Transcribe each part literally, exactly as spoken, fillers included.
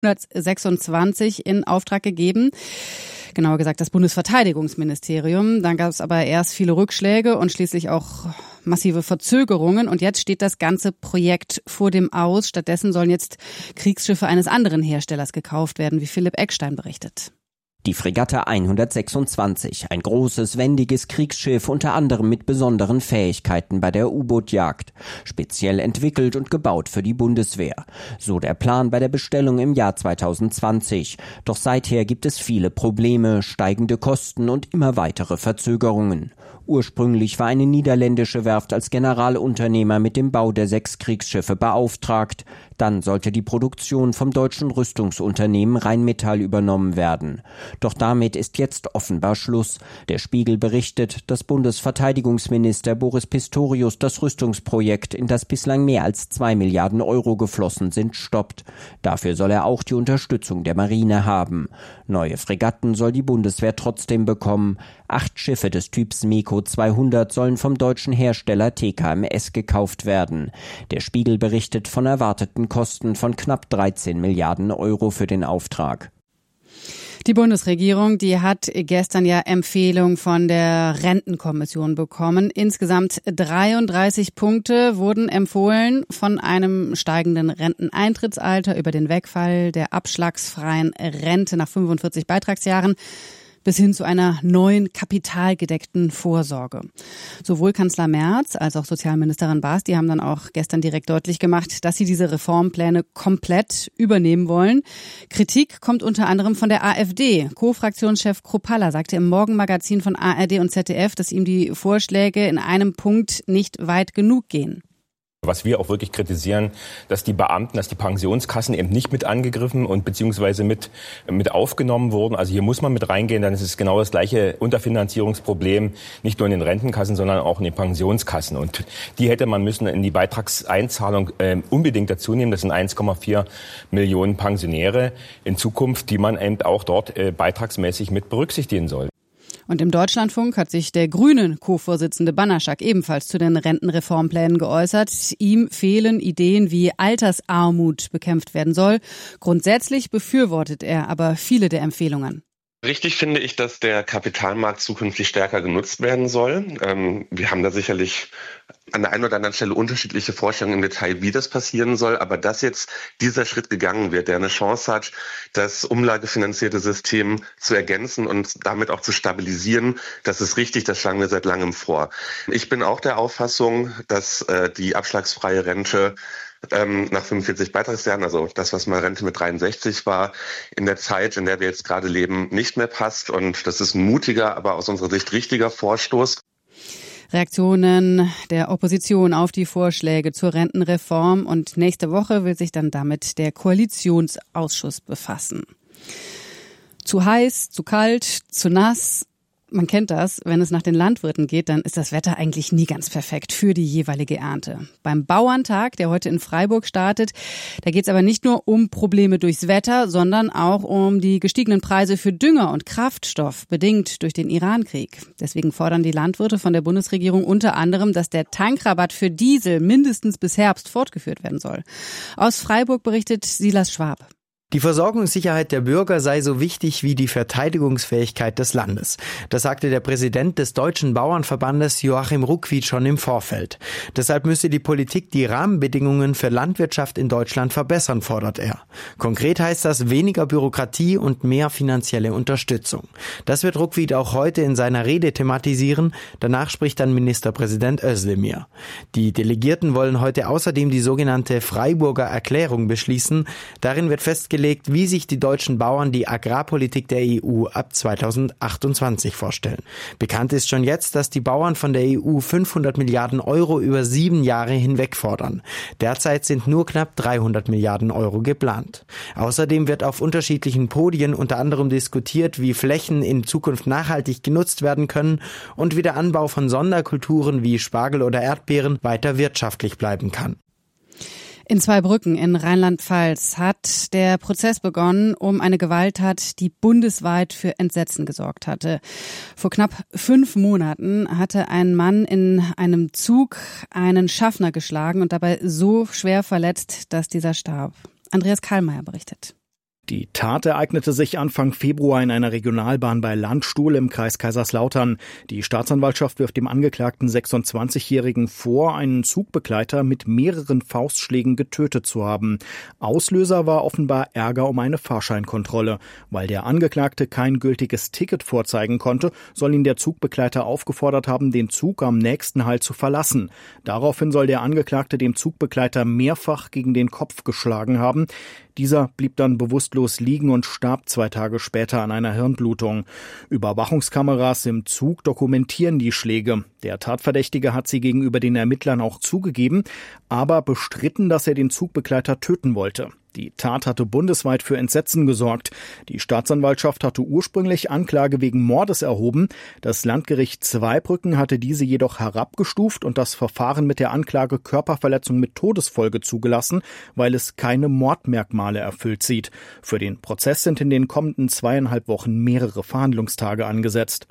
hundertsechsundzwanzig in Auftrag gegeben. Genauer gesagt das Bundesverteidigungsministerium. Dann gab es aber erst viele Rückschläge und schließlich auch massive Verzögerungen. Und jetzt steht das ganze Projekt vor dem Aus. Stattdessen sollen jetzt Kriegsschiffe eines anderen Herstellers gekauft werden, wie Philipp Eckstein berichtet. Die Fregatte hundertsechsundzwanzig, ein großes, wendiges Kriegsschiff, unter anderem mit besonderen Fähigkeiten bei der U-Boot-Jagd. Speziell entwickelt und gebaut für die Bundeswehr. So der Plan bei der Bestellung im Jahr zweitausendzwanzig. Doch seither gibt es viele Probleme, steigende Kosten und immer weitere Verzögerungen. Ursprünglich war eine niederländische Werft als Generalunternehmer mit dem Bau der sechs Kriegsschiffe beauftragt. Dann sollte die Produktion vom deutschen Rüstungsunternehmen Rheinmetall übernommen werden. Doch damit ist jetzt offenbar Schluss. Der Spiegel berichtet, dass Bundesverteidigungsminister Boris Pistorius das Rüstungsprojekt, in das bislang mehr als zwei Milliarden Euro geflossen sind, stoppt. Dafür soll er auch die Unterstützung der Marine haben. Neue Fregatten soll die Bundeswehr trotzdem bekommen. Acht Schiffe des Typs MEKO zweihundert sollen vom deutschen Hersteller T K M S gekauft werden. Der Spiegel berichtet von erwarteten Kosten von knapp dreizehn Milliarden Euro für den Auftrag. Die Bundesregierung, die hat gestern ja Empfehlung von der Rentenkommission bekommen. Insgesamt dreiunddreißig Punkte wurden empfohlen, von einem steigenden Renteneintrittsalter über den Wegfall der abschlagsfreien Rente nach fünfundvierzig Beitragsjahren bis hin zu einer neuen kapitalgedeckten Vorsorge. Sowohl Kanzler Merz als auch Sozialministerin Baas, die haben dann auch gestern direkt deutlich gemacht, dass sie diese Reformpläne komplett übernehmen wollen. Kritik kommt unter anderem von der AfD. Co-Fraktionschef Kruppalla sagte im Morgenmagazin von A R D und Z D F, dass ihm die Vorschläge in einem Punkt nicht weit genug gehen. Was wir auch wirklich kritisieren, dass die Beamten, dass die Pensionskassen eben nicht mit angegriffen und beziehungsweise mit mit aufgenommen wurden. Also hier muss man mit reingehen, dann ist es genau das gleiche Unterfinanzierungsproblem, nicht nur in den Rentenkassen, sondern auch in den Pensionskassen. Und die hätte man müssen in die Beitragseinzahlung äh, unbedingt dazu nehmen. Das sind eins Komma vier Millionen Pensionäre in Zukunft, die man eben auch dort äh, beitragsmäßig mit berücksichtigen soll. Und im Deutschlandfunk hat sich der Grünen-Co-Vorsitzende Banaschak ebenfalls zu den Rentenreformplänen geäußert. Ihm fehlen Ideen, wie Altersarmut bekämpft werden soll. Grundsätzlich befürwortet er aber viele der Empfehlungen. Richtig finde ich, dass der Kapitalmarkt zukünftig stärker genutzt werden soll. Ähm, wir haben da sicherlich an der einen oder anderen Stelle unterschiedliche Vorstellungen im Detail, wie das passieren soll. Aber dass jetzt dieser Schritt gegangen wird, der eine Chance hat, das umlagefinanzierte System zu ergänzen und damit auch zu stabilisieren, das ist richtig, das schlagen wir seit langem vor. Ich bin auch der Auffassung, dass äh, die abschlagsfreie Rente Ähm, nach fünfundvierzig Beitragsjahren, also das, was mal Rente mit dreiundsechzig war, in der Zeit, in der wir jetzt gerade leben, nicht mehr passt. Und das ist ein mutiger, aber aus unserer Sicht richtiger Vorstoß. Reaktionen der Opposition auf die Vorschläge zur Rentenreform. Und nächste Woche will sich dann damit der Koalitionsausschuss befassen. Zu heiß, zu kalt, zu nass. Man kennt das, wenn es nach den Landwirten geht, dann ist das Wetter eigentlich nie ganz perfekt für die jeweilige Ernte. Beim Bauerntag, der heute in Freiburg startet, da geht es aber nicht nur um Probleme durchs Wetter, sondern auch um die gestiegenen Preise für Dünger und Kraftstoff, bedingt durch den Irankrieg. Deswegen fordern die Landwirte von der Bundesregierung unter anderem, dass der Tankrabatt für Diesel mindestens bis Herbst fortgeführt werden soll. Aus Freiburg berichtet Silas Schwab. Die Versorgungssicherheit der Bürger sei so wichtig wie die Verteidigungsfähigkeit des Landes. Das sagte der Präsident des Deutschen Bauernverbandes Joachim Ruckwied schon im Vorfeld. Deshalb müsse die Politik die Rahmenbedingungen für Landwirtschaft in Deutschland verbessern, fordert er. Konkret heißt das weniger Bürokratie und mehr finanzielle Unterstützung. Das wird Ruckwied auch heute in seiner Rede thematisieren. Danach spricht dann Ministerpräsident Özdemir. Die Delegierten wollen heute außerdem die sogenannte Freiburger Erklärung beschließen. Darin wird festgelegt, wie sich die deutschen Bauern die Agrarpolitik der E U ab zweitausendachtundzwanzig vorstellen. Bekannt ist schon jetzt, dass die Bauern von der E U fünfhundert Milliarden Euro über sieben Jahre hinweg fordern. Derzeit sind nur knapp dreihundert Milliarden Euro geplant. Außerdem wird auf unterschiedlichen Podien unter anderem diskutiert, wie Flächen in Zukunft nachhaltig genutzt werden können und wie der Anbau von Sonderkulturen wie Spargel oder Erdbeeren weiter wirtschaftlich bleiben kann. In Zweibrücken in Rheinland-Pfalz hat der Prozess begonnen um eine Gewalttat, die bundesweit für Entsetzen gesorgt hatte. Vor knapp fünf Monaten hatte ein Mann in einem Zug einen Schaffner geschlagen und dabei so schwer verletzt, dass dieser starb. Andreas Karlmeier berichtet. Die Tat ereignete sich Anfang Februar in einer Regionalbahn bei Landstuhl im Kreis Kaiserslautern. Die Staatsanwaltschaft wirft dem angeklagten sechsundzwanzigjährigen vor, einen Zugbegleiter mit mehreren Faustschlägen getötet zu haben. Auslöser war offenbar Ärger um eine Fahrscheinkontrolle. Weil der Angeklagte kein gültiges Ticket vorzeigen konnte, soll ihn der Zugbegleiter aufgefordert haben, den Zug am nächsten Halt zu verlassen. Daraufhin soll der Angeklagte dem Zugbegleiter mehrfach gegen den Kopf geschlagen haben. Dieser blieb dann bewusstlos liegen und starb zwei Tage später an einer Hirnblutung. Überwachungskameras im Zug dokumentieren die Schläge. Der Tatverdächtige hat sie gegenüber den Ermittlern auch zugegeben, aber bestritten, dass er den Zugbegleiter töten wollte. Die Tat hatte bundesweit für Entsetzen gesorgt. Die Staatsanwaltschaft hatte ursprünglich Anklage wegen Mordes erhoben. Das Landgericht Zweibrücken hatte diese jedoch herabgestuft und das Verfahren mit der Anklage Körperverletzung mit Todesfolge zugelassen, weil es keine Mordmerkmale erfüllt sieht. Für den Prozess sind in den kommenden zweieinhalb Wochen mehrere Verhandlungstage angesetzt.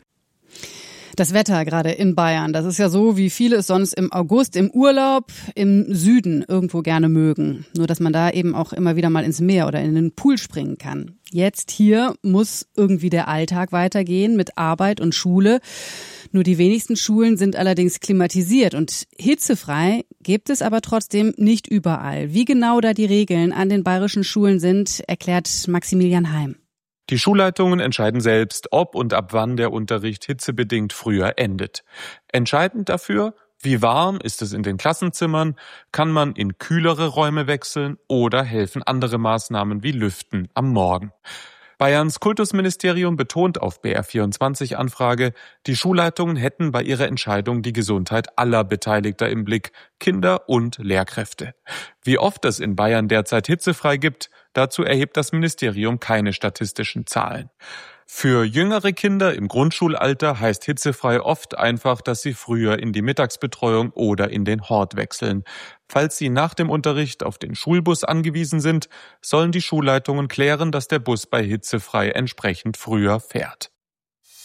Das Wetter gerade in Bayern, das ist ja so, wie viele es sonst im August im Urlaub im Süden irgendwo gerne mögen. Nur, dass man da eben auch immer wieder mal ins Meer oder in den Pool springen kann. Jetzt hier muss irgendwie der Alltag weitergehen mit Arbeit und Schule. Nur die wenigsten Schulen sind allerdings klimatisiert und hitzefrei gibt es aber trotzdem nicht überall. Wie genau da die Regeln an den bayerischen Schulen sind, erklärt Maximilian Heim. Die Schulleitungen entscheiden selbst, ob und ab wann der Unterricht hitzebedingt früher endet. Entscheidend dafür, wie warm ist es in den Klassenzimmern, kann man in kühlere Räume wechseln oder helfen andere Maßnahmen wie Lüften am Morgen. Bayerns Kultusministerium betont auf B R vierundzwanzig Anfrage, die Schulleitungen hätten bei ihrer Entscheidung die Gesundheit aller Beteiligter im Blick, Kinder und Lehrkräfte. Wie oft es in Bayern derzeit hitzefrei gibt, dazu erhebt das Ministerium keine statistischen Zahlen. Für jüngere Kinder im Grundschulalter heißt hitzefrei oft einfach, dass sie früher in die Mittagsbetreuung oder in den Hort wechseln. Falls sie nach dem Unterricht auf den Schulbus angewiesen sind, sollen die Schulleitungen klären, dass der Bus bei hitzefrei entsprechend früher fährt.